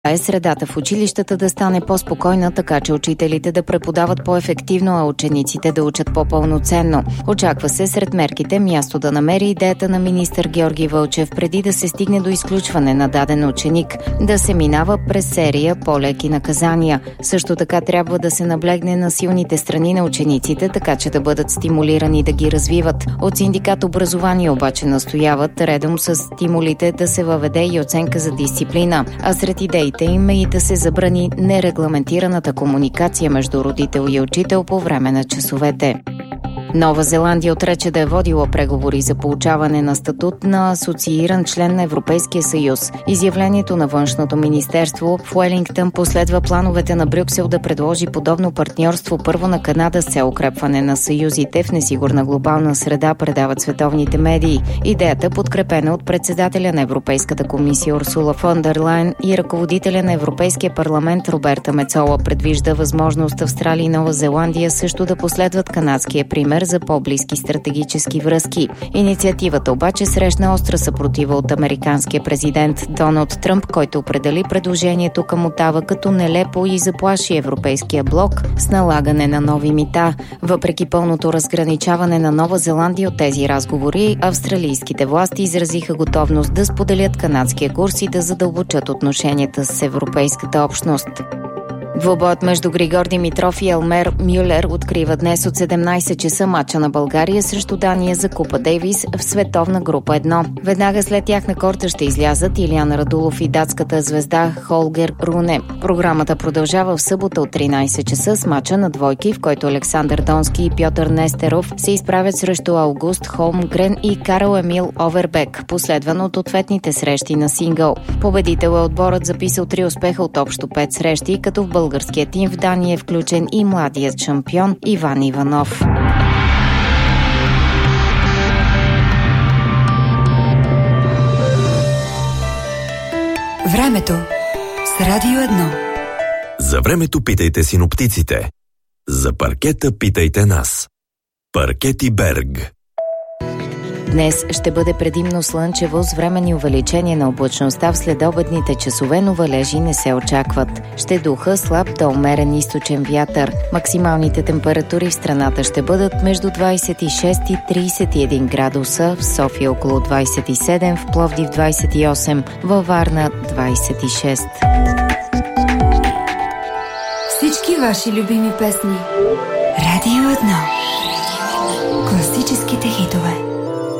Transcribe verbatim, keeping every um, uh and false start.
е средата в училищата да стане по-спокойна, така че учителите да преподават по-ефективно, а учениците да учат по-пълноценно. Очаква се сред мерките място да намери идеята на министър Георги Вълчев преди да се стигне до изключване на даден ученик, да се минава през серия по-леки наказания. Също така трябва да се наблегне на силните страни на учениците, така че да бъдат стимулирани да ги развиват. От синдикат образование обаче настояват редом с стимулите да се въведе и оценка за дисциплина, а сред идеите им е и да се забрани нерегламентираната комуникация между родител и учител по време на часовете. Нова Зеландия отрече да е водила преговори за получаване на статут на асоцииран член на Европейския съюз. Изявлението на външното министерство в Уелингтън последва плановете на Брюксел да предложи подобно партньорство първо на Канада с цел укрепване на съюзите в несигурна глобална среда, предават световните медии. Идеята, подкрепена от председателя на Европейската комисия Урсула фон дер Лайен и ръководителя на Европейския парламент Роберта Мецола, предвижда възможност Австралия и Нова Зеландия също да последват канадския пример за по-близки стратегически връзки. Инициативата обаче срещна остра съпротива от американския президент Доналд Тръмп, който определи предложението към Отава като нелепо и заплаши Европейския блок с налагане на нови мита. Въпреки пълното разграничаване на Нова Зеландия от тези разговори, австралийските власти изразиха готовност да споделят канадския курс и да задълбочат отношенията с Европейската общност. Двубоят между Григор Димитров и Елмер Мюлер открива днес от седемнайсет часа мача на България срещу Дания за Купа Дейвис в световна група едно. Веднага след тях на корта ще излязат Илиян Радулов и датската звезда Холгер Руне. Програмата продължава в събота от тринайсет часа с мача на двойки, в който Александър Донски и Пьотър Нестеров се изправят срещу Аугуст Холмгрен и Карл Емил Овербек, последван от ответните срещи на сингъл. Победител е отборът, записал три успеха от общо пет срещи, като в българския тим в Дания е включен и младият шампион Иван Иванов. Времето с Радио едно. За времето питайте синоптиците. За паркета питайте нас. Паркети Берг. Днес ще бъде предимно слънчево с временни увеличение на облачността в следобедните часове, но валежи не се очакват. Ще духа слаб до умерен източен вятър. Максималните температури в страната ще бъдат между двайсет и шест и трийсет и един градуса, в София около двайсет и седем, в Пловдив двайсет и осем, във Варна двайсет и шест. Всички ваши любими песни. Радио едно.